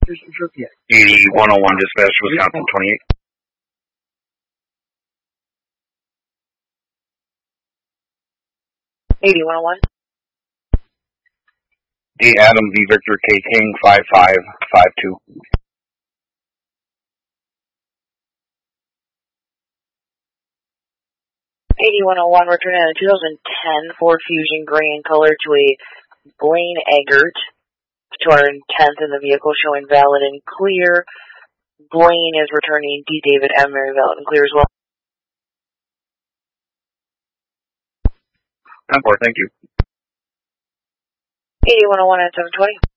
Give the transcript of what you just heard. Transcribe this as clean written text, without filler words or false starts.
8101 dispatch, Wisconsin 28. D. Adam V. Victor K. King 5552. 8101, returning on a 2010 Ford Fusion gray in color to a Blaine Eggert to our 10th in the vehicle, showing valid and clear. Blaine is returning D. David M. Mary, valid and clear as well. 10-4, thank you. 8101 at 720.